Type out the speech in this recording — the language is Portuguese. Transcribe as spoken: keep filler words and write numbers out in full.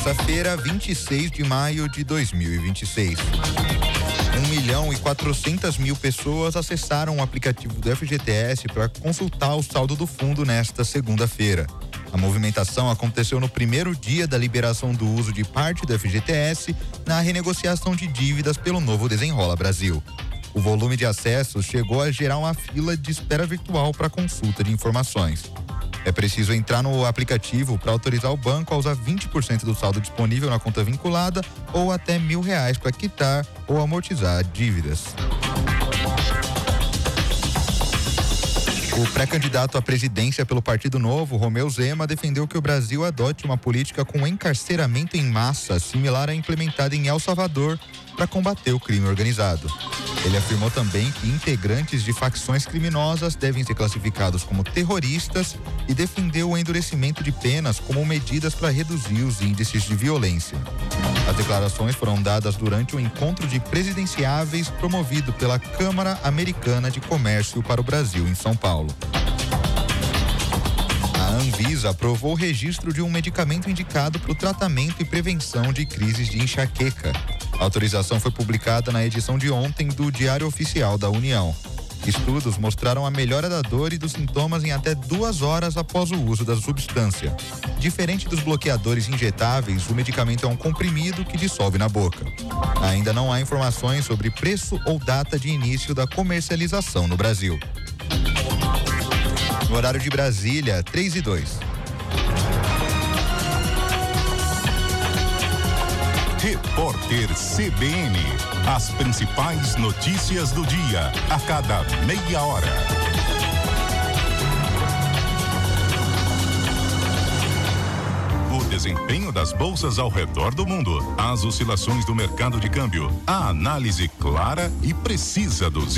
Terça-feira, vinte e seis de maio de dois mil e vinte e seis. Um milhão e quatrocentas mil pessoas acessaram o aplicativo do F G T S para consultar o saldo do fundo nesta segunda-feira. A movimentação aconteceu no primeiro dia da liberação do uso de parte do F G T S na renegociação de dívidas pelo novo Desenrola Brasil. O volume de acessos chegou a gerar uma fila de espera virtual para consulta de informações. É preciso entrar no aplicativo para autorizar o banco a usar vinte por cento do saldo disponível na conta vinculada ou até mil reais para quitar ou amortizar dívidas. O pré-candidato à presidência pelo Partido Novo, Romeu Zema, defendeu que o Brasil adote uma política com encarceramento em massa similar à implementada em El Salvador para combater o crime organizado. Ele afirmou também que integrantes de facções criminosas devem ser classificados como terroristas e defendeu o endurecimento de penas como medidas para reduzir os índices de violência. As declarações foram dadas durante o encontro de presidenciáveis promovido pela Câmara Americana de Comércio para o Brasil, em São Paulo. A Anvisa aprovou o registro de um medicamento indicado para o tratamento e prevenção de crises de enxaqueca. A autorização foi publicada na edição de ontem do Diário Oficial da União. Estudos mostraram a melhora da dor e dos sintomas em até duas horas após o uso da substância. Diferente dos bloqueadores injetáveis, o medicamento é um comprimido que dissolve na boca. Ainda não há informações sobre preço ou data de início da comercialização no Brasil. No horário de Brasília, três e dois. Repórter C B N. As principais notícias do dia, a cada meia hora. O desempenho das bolsas ao redor do mundo, as oscilações do mercado de câmbio, a análise clara e precisa dos